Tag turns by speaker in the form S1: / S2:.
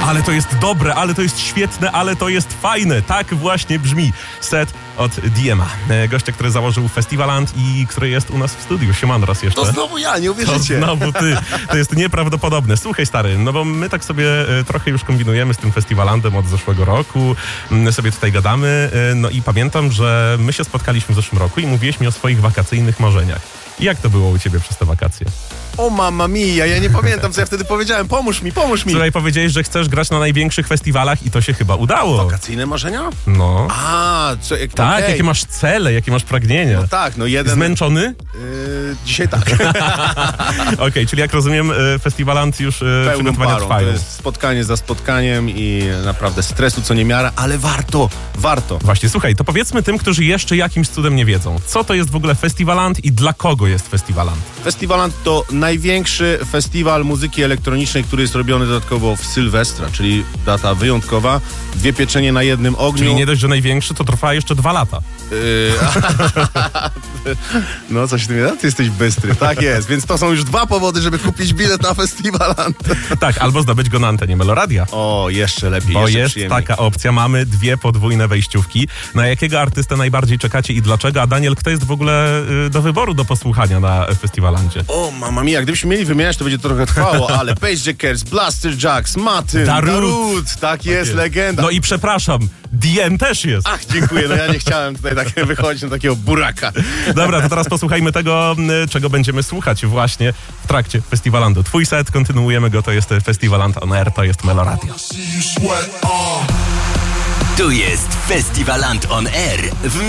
S1: Ale to jest dobre, ale to jest świetne, ale to jest fajne. Tak właśnie brzmi set od Diema. Gościa, który założył Festiwaland i który jest u nas w studiu. Siemano raz jeszcze.
S2: To znowu ja, nie uwierzycie.
S1: To znowu ty. To jest nieprawdopodobne. Słuchaj, stary, no bo my tak sobie trochę już kombinujemy z tym Festiwalandem od zeszłego roku. Sobie tutaj gadamy. No i pamiętam, że my się spotkaliśmy w zeszłym roku i mówiłeś mi o swoich wakacyjnych marzeniach. Jak to było u ciebie przez te wakacje?
S2: O mamma mia, ja nie pamiętam, co ja wtedy powiedziałem. Pomóż mi.
S1: Słuchaj, powiedziałeś, że chcesz grać na największych festiwalach i to się chyba udało.
S2: Wakacyjne marzenia?
S1: No. Tak,
S2: okay.
S1: jakie masz cele, jakie masz pragnienia?
S2: No tak, no jeden...
S1: Zmęczony?
S2: Dzisiaj tak.
S1: Okej, czyli jak rozumiem, Festiwaland już przygotowania trwają.
S2: To jest spotkanie za spotkaniem i naprawdę stresu co niemiara, ale warto.
S1: Właśnie, słuchaj, to powiedzmy tym, którzy jeszcze jakimś cudem nie wiedzą, co to jest w ogóle Festiwaland i dla kogo jest Festiwaland?
S2: Festiwaland to największy festiwal muzyki elektronicznej, który jest robiony dodatkowo w Sylwestra, czyli data wyjątkowa. 2 pieczenie na jednym ogniu.
S1: Czyli nie dość, że największy, to trwa jeszcze 2 lata.
S2: No coś ty ty jesteś bystry. Tak jest, więc to są już 2 powody, żeby kupić bilet na Festiwaland.
S1: Tak, albo zdobyć go na antenie Meloradia.
S2: O, jeszcze lepiej,
S1: bo
S2: jeszcze
S1: jest
S2: przyjemniej.
S1: taka opcja, mamy 2 podwójne wejściówki. Na jakiego artystę najbardziej czekacie i dlaczego? A Daniel, kto jest w ogóle do wyboru, do posłuchania na Festiwalandzie?
S2: O, mamma mia, gdybyśmy mieli wymieniać, to będzie trochę trwało, ale Pagejackers, Blaster Jacks, Matyn, Darut, tak jest, legenda.
S1: No i przepraszam, DM też jest.
S2: Ach, dziękuję, no ja nie chciałem tutaj tak wychodzić na takiego buraka.
S1: Dobra, to teraz posłuchajmy tego, czego będziemy słuchać właśnie w trakcie Festiwalandu. Twój set, kontynuujemy go, to jest Festiwaland on Air, to jest Meloradio.
S3: Tu jest Festiwaland on Air w